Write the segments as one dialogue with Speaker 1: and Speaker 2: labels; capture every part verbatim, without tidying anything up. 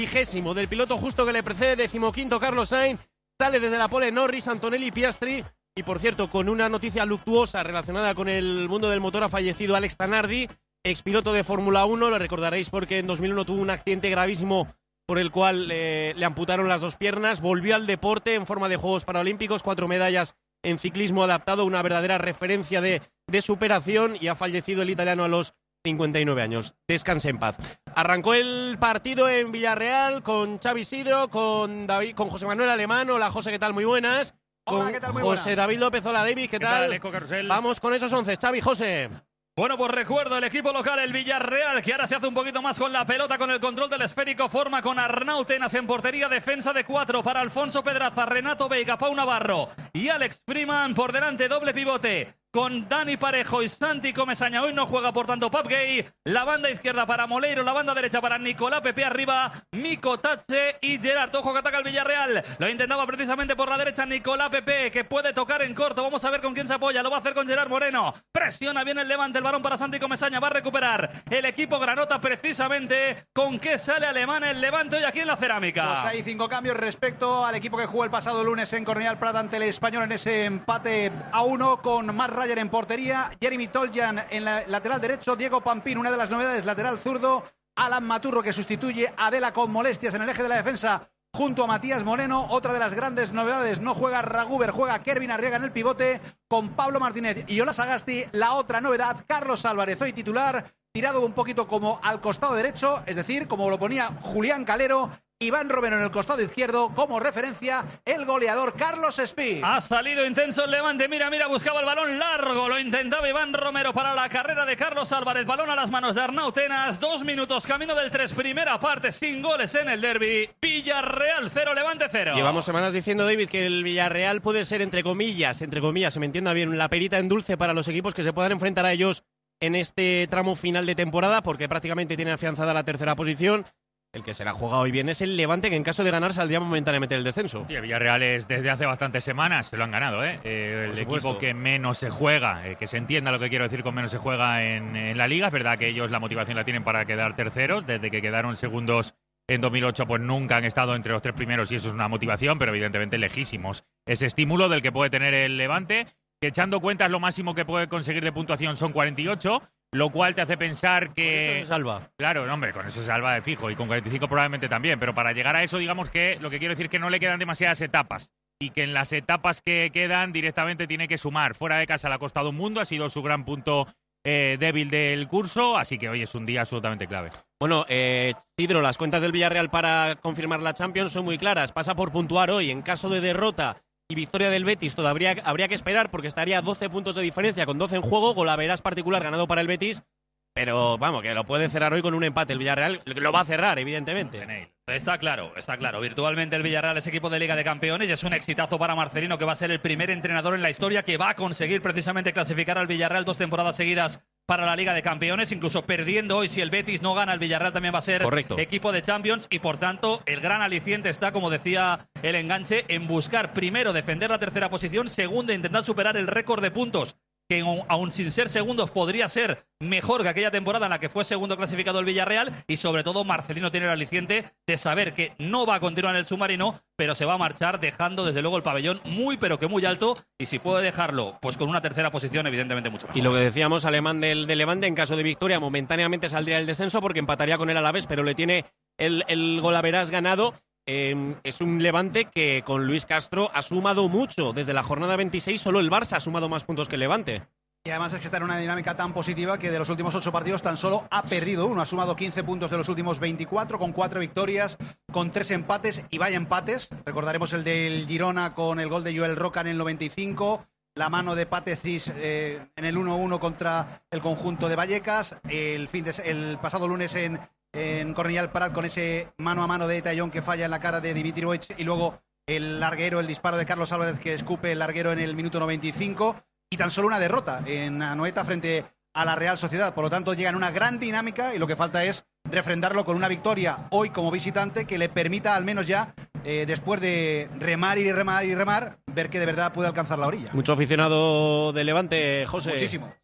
Speaker 1: vigésimo del piloto justo que le precede, decimoquinto Carlos Sainz, sale desde la pole Norris, Antonelli y Piastri. Y por cierto, con una noticia luctuosa relacionada con el mundo del motor, ha fallecido Alex Zanardi, expiloto de Fórmula uno, lo recordaréis porque en dos mil uno tuvo un accidente gravísimo por el cual eh, le amputaron las dos piernas, volvió al deporte en forma de Juegos Paralímpicos, cuatro medallas en ciclismo adaptado, una verdadera referencia de, de superación, y ha fallecido el italiano a los cincuenta y nueve años. Descanse en paz. Arrancó el partido en Villarreal con Xavi Sidro, con, David, con José Manuel Alemán. Hola José, ¿qué tal? Muy buenas.
Speaker 2: Hola,
Speaker 1: con
Speaker 2: ¿qué tal? Muy
Speaker 1: José
Speaker 2: buenas.
Speaker 1: David López, hola David, ¿qué,
Speaker 3: ¿Qué
Speaker 1: tal?
Speaker 3: tal, Eco Carrusel?
Speaker 1: Vamos con esos once, Xavi, José.
Speaker 3: Bueno, pues recuerdo el equipo local, el Villarreal, que ahora se hace un poquito más con la pelota, con el control del esférico, forma con Arnau Tenas en portería, defensa de cuatro para Alfonso Pedraza, Renato Veiga, Pau Navarro y Alex Freeman por delante, doble pivote con Dani Parejo y Santi Comesaña. Hoy no juega, por tanto, Pap Gay. La banda izquierda para Moleiro, la banda derecha para Nicolás Pepe arriba, Mico Tatse y Gerard. Ojo que ataca el Villarreal. Lo intentaba precisamente por la derecha Nicolás Pepe, que puede tocar en corto. Vamos a ver con quién se apoya. Lo va a hacer con Gerard Moreno. Presiona bien el Levante, el balón para Santi Comesaña. Va a recuperar el equipo granota precisamente. ¿Con qué sale Alemán el Levante hoy aquí en la Cerámica?
Speaker 2: Pues hay cinco cambios respecto al equipo que jugó el pasado lunes en Cornellà Prat ante el Español en ese empate a uno, con Matt Ryan en portería, Jeremy Toljan en la lateral derecho, Diego Pampín, una de las novedades, lateral zurdo, Alan Maturro, que sustituye a Adela con molestias en el eje de la defensa junto a Matías Moreno. Otra de las grandes novedades, no juega Raguber, juega Kervin Arriaga en el pivote con Pablo Martínez y Ola Sagasti. La otra novedad, Carlos Álvarez, hoy titular, tirado un poquito como al costado derecho, es decir, como lo ponía Julián Calero. Iván Romero en el costado izquierdo, como referencia el goleador Carlos Espí.
Speaker 3: Ha salido intenso el Levante, mira, mira, buscaba el balón largo, lo intentaba Iván Romero para la carrera de Carlos Álvarez, balón a las manos de Arnau Tenas, dos minutos, camino del tres, primera parte, sin goles en el derbi. Villarreal cero, Levante cero.
Speaker 1: Llevamos semanas diciendo, David, que el Villarreal puede ser, entre comillas, entre comillas, se me entienda bien, la perita en dulce para los equipos que se puedan enfrentar a ellos en este tramo final de temporada, porque prácticamente tiene afianzada la tercera posición. El que se la juega hoy bien es el Levante, que en caso de ganar saldría momentáneamente del descenso.
Speaker 4: Sí, el Villarreal es desde hace bastantes semanas, se lo han ganado, ¿eh? eh el equipo que menos se juega, eh, que se entienda lo que quiero decir con menos se juega en, en la Liga. Es verdad que ellos la motivación la tienen para quedar terceros. Desde que quedaron segundos en dos mil ocho, pues nunca han estado entre los tres primeros y eso es una motivación, pero evidentemente lejísimos. Ese estímulo del que puede tener el Levante, que echando cuentas lo máximo que puede conseguir de puntuación son cuarenta y ocho, lo cual te hace pensar que...
Speaker 1: Con eso se salva.
Speaker 4: Claro, no, hombre, con eso se salva de fijo y con cuarenta y cinco probablemente también, pero para llegar a eso, digamos que lo que quiero decir es que no le quedan demasiadas etapas y que en las etapas que quedan directamente tiene que sumar. Fuera de casa le ha costado un mundo, ha sido su gran punto eh, débil del curso, así que hoy es un día absolutamente clave.
Speaker 1: Bueno, eh, Sidro, las cuentas del Villarreal para confirmar la Champions son muy claras. Pasa por puntuar hoy. En caso de derrota y victoria del Betis, todavía habría que esperar porque estaría a doce puntos de diferencia con doce en juego, golaveras particular ganado para el Betis, pero vamos, que lo puede cerrar hoy con un empate el Villarreal, lo va a cerrar evidentemente.
Speaker 3: Está claro, está claro. Virtualmente el Villarreal es equipo de Liga de Campeones y es un exitazo para Marcelino, que va a ser el primer entrenador en la historia que va a conseguir precisamente clasificar al Villarreal dos temporadas seguidas para la Liga de Campeones, incluso perdiendo hoy. Si el Betis no gana, el Villarreal también va a ser
Speaker 1: Correcto.
Speaker 3: Equipo de Champions y por tanto el gran aliciente está, como decía el enganche, en buscar primero defender la tercera posición, segundo intentar superar el récord de puntos, que aún sin ser segundos podría ser mejor que aquella temporada en la que fue segundo clasificado el Villarreal, y sobre todo Marcelino tiene el aliciente de saber que no va a continuar en el submarino, pero se va a marchar dejando desde luego el pabellón muy pero que muy alto, y si puede dejarlo pues con una tercera posición evidentemente mucho mejor.
Speaker 1: Y lo que decíamos, Alemán del, del Levante, en caso de victoria momentáneamente saldría del descenso porque empataría con el Alavés, pero le tiene el, el golaveras ganado. Eh, es un Levante que con Luis Castro ha sumado mucho. Desde la jornada veintiséis solo el Barça ha sumado más puntos que el Levante.
Speaker 2: Y además es que está en una dinámica tan positiva que de los últimos ocho partidos tan solo ha perdido uno. Ha sumado quince puntos de los últimos veinticuatro, con cuatro victorias, con tres empates y vaya empates. Recordaremos el del Girona con el gol de Joel Roca en el noventa y cinco, la mano de Patecis eh, en el uno uno contra el conjunto de Vallecas, el, fin de, el pasado lunes en, en Cornellà Prat con ese mano a mano de Tallón que falla en la cara de Dimitrievich, y luego el larguero, el disparo de Carlos Álvarez que escupe el larguero en el minuto noventa y cinco. Y tan solo una derrota en Anoeta frente a la Real Sociedad. Por lo tanto, llega en una gran dinámica y lo que falta es refrendarlo con una victoria hoy como visitante que le permita al menos ya, eh, después de remar y remar y remar, ver que de verdad puede alcanzar la orilla.
Speaker 1: Mucho aficionado de Levante, José.
Speaker 2: Muchísimo.
Speaker 1: ¿Sí?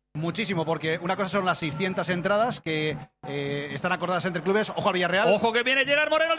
Speaker 2: Muchísimo, porque una cosa son las seiscientas entradas que eh, están acordadas entre clubes. Ojo al Villarreal.
Speaker 3: Ojo que viene Gerard Moreno.